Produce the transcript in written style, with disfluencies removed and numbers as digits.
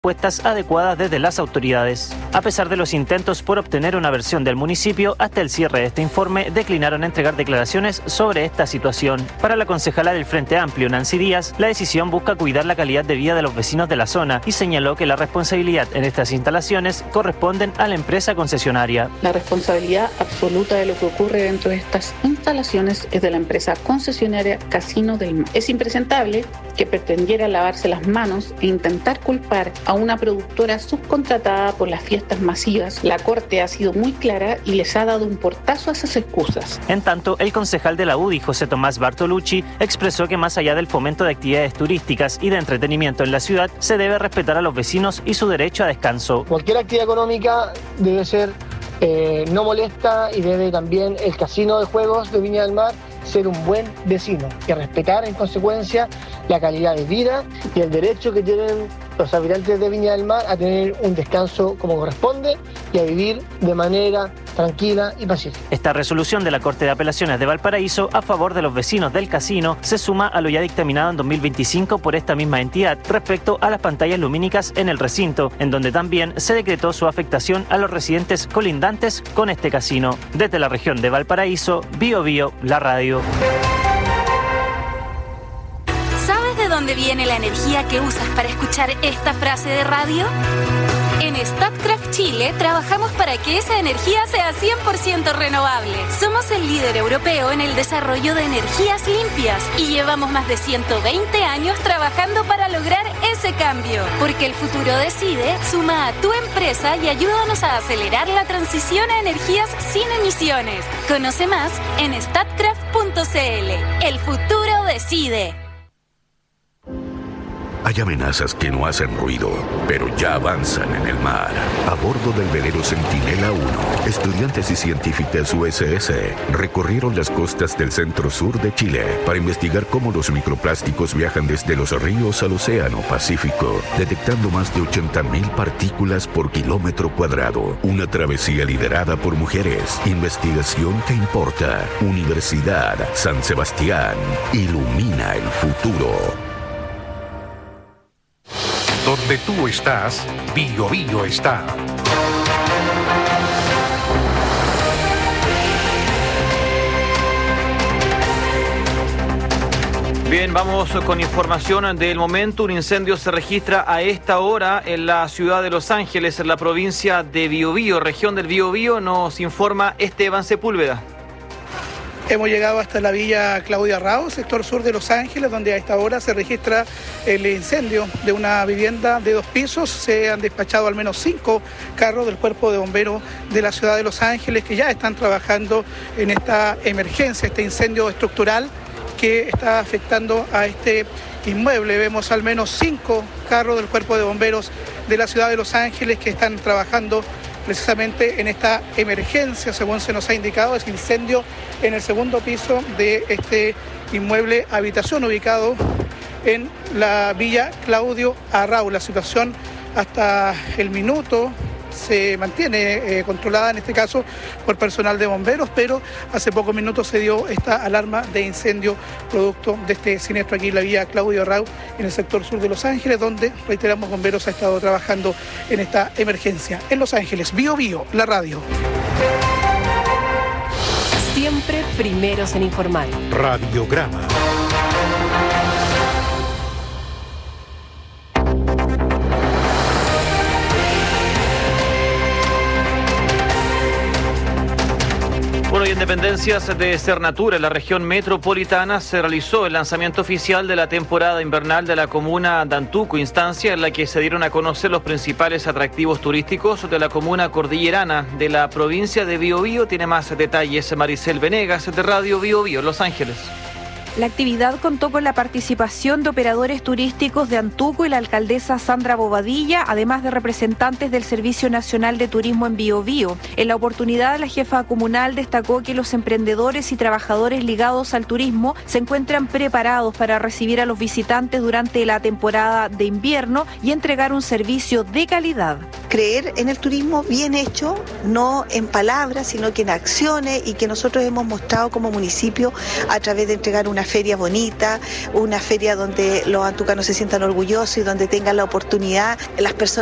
respuestas adecuadas desde las autoridades. A pesar de los intentos por obtener una versión del municipio, hasta el cierre de este informe declinaron entregar declaraciones sobre esta situación. Para la concejala del Frente Amplio, Nancy Díaz, la decisión busca cuidar la calidad de vida de los vecinos de la zona y señaló que la responsabilidad en estas instalaciones corresponden a la empresa concesionaria. La responsabilidad absoluta de lo que ocurre dentro de estas instalaciones es de la empresa concesionaria Casino del Mar. Es impresentable que pretendiera lavarse las manos e intentar culpar a una productora subcontratada por las fiestas masivas. La Corte ha sido muy clara y les ha dado un portazo a esas excusas. En tanto, el concejal de la UDI, José Tomás Bartolucci, expresó que más allá del fomento de actividades turísticas y de entretenimiento en la ciudad, se debe respetar a los vecinos y su derecho a descanso. Cualquier actividad económica debe ser no molesta y debe también el casino de juegos de Viña del Mar ser un buen vecino y respetar en consecuencia la calidad de vida y el derecho que tienen los habitantes de Viña del Mar a tener un descanso como corresponde y a vivir de manera tranquila y pacífica. Esta resolución de la Corte de Apelaciones de Valparaíso a favor de los vecinos del casino se suma a lo ya dictaminado en 2025 por esta misma entidad respecto a las pantallas lumínicas en el recinto, en donde también se decretó su afectación a los residentes colindantes con este casino. Desde la región de Valparaíso, Bio Bio, la radio. ¿Sabes de dónde viene la energía que usas para escuchar esta frase de radio? En Statkraft Chile trabajamos para que esa energía sea 100% renovable. Somos el líder europeo en el desarrollo de energías limpias y llevamos más de 120 años trabajando para lograr ese cambio. Porque el futuro decide, suma a tu empresa y ayúdanos a acelerar la transición a energías sin emisiones. Conoce más en statkraft.cl. El futuro decide. Hay amenazas que no hacen ruido, pero ya avanzan en el mar. A bordo del velero Centinela 1, estudiantes y científicas USS recorrieron las costas del centro-sur de Chile para investigar cómo los microplásticos viajan desde los ríos al océano Pacífico, detectando más de 80.000 partículas por kilómetro cuadrado. Una travesía liderada por mujeres. Investigación que importa. Universidad San Sebastián. Ilumina el futuro. Donde tú estás, Bio Bio está. Bien, vamos con información del momento. Un incendio se registra a esta hora en la ciudad de Los Ángeles, en la provincia de Biobío, región del Biobío. Nos informa Esteban Sepúlveda. Hemos llegado hasta la villa Claudia Rao, sector sur de Los Ángeles, donde a esta hora se registra el incendio de una vivienda de 2 pisos. Se han despachado al menos 5 carros del Cuerpo de Bomberos de la ciudad de Los Ángeles que ya están trabajando en esta emergencia, este incendio estructural que está afectando a este inmueble. Vemos al menos 5 carros del Cuerpo de Bomberos de la ciudad de Los Ángeles que están trabajando precisamente en esta emergencia, según se nos ha indicado, es incendio en el segundo piso de este inmueble habitación ubicado en la villa Claudio Arrau. La situación hasta el minuto se mantiene controlada en este caso por personal de bomberos, pero hace pocos minutos se dio esta alarma de incendio producto de este siniestro aquí en la vía Claudio Arrau en el sector sur de Los Ángeles, donde, reiteramos, bomberos ha estado trabajando en esta emergencia. En Los Ángeles, Bio Bio, la radio. Siempre primeros en informar. Radiograma. Bueno, y en dependencias de Cernatura, en la región metropolitana, se realizó el lanzamiento oficial de la temporada invernal de la comuna de Antuco, instancia en la que se dieron a conocer los principales atractivos turísticos de la comuna cordillerana de la provincia de Biobío. Tiene más detalles Maricel Venegas, de Radio Biobío, Los Ángeles. La actividad contó con la participación de operadores turísticos de Antuco y la alcaldesa Sandra Bobadilla, además de representantes del Servicio Nacional de Turismo en Biobío. En la oportunidad, la jefa comunal destacó que los emprendedores y trabajadores ligados al turismo se encuentran preparados para recibir a los visitantes durante la temporada de invierno y entregar un servicio de calidad. creer en el turismo bien hecho, no en palabras, sino que en acciones, y que nosotros hemos mostrado como municipio a través de entregar una feria bonita, una feria donde los antucanos se sientan orgullosos y donde tengan la oportunidad las personas